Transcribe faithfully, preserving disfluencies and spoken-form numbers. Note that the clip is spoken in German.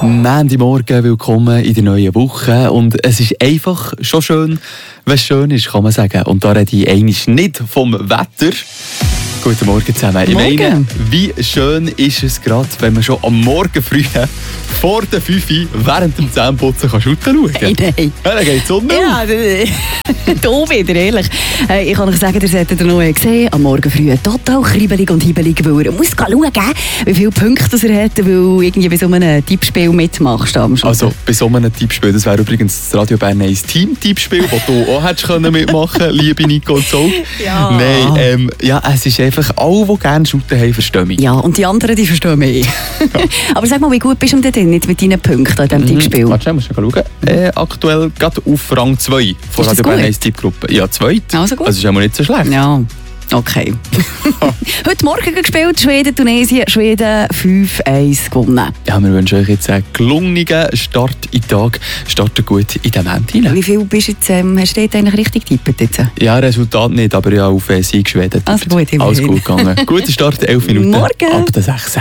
Montagmorgen, willkommen in der neuen Woche. Und es ist einfach schon schön, wenn es schön ist, kann man sagen. Und da rede ich eigentlich nicht vom Wetter. Guten Morgen zusammen. Ich meine, wie schön ist es gerade, wenn man schon am Morgen früh vor der fünf Uhr während dem Zähneputzen kann schauen kann. Nein, nein. Ja, dann geht die Sonne Ja, da wieder, ehrlich. Ich kann euch sagen, ihr solltet noch gesehen, am Morgen früh total kribbelig und hibbelig, weil er muss schauen, wie viele Punkte er hat, weil irgendwie bei so einem Tippspiel mitmachst. Also bei so einem Tippspiel, das wäre übrigens das Radio Bern eins Team-Tippspiel, das du auch hättest mitmachen können, liebe Nico und Zolk. Ja. Nein, ähm, ja, es ist einfach, alle, die gerne shooten haben, verstehen mich. Ja, und die anderen, die verstehen mich. Aber sag mal, wie gut bist du denn drin mit deinen Punkten in diesem Mhm. Tippspiel? Warte, musst du schauen. Äh, aktuell gerade auf Rang zwei von Ist das Radio Bern gut? eins Tippgruppe. Ja, zweit. Also gut. Das ist einmal nicht so schlecht. Ja. Okay. Heute Morgen gespielt, Schweden, Tunesien, Schweden fünf eins gewonnen. Ja, wir wünschen euch jetzt einen gelungenen Start in den Tag. Startet gut in den Moment hinein. Wie viel bist du jetzt, ähm, hast du dort eigentlich richtig getippt jetzt? Ja, Resultat nicht, aber ja, auf äh, Sieg Schweden. Also gut, Alles immerhin. gut gegangen. Guter Start, elf Minuten Morgen. ab der sechs.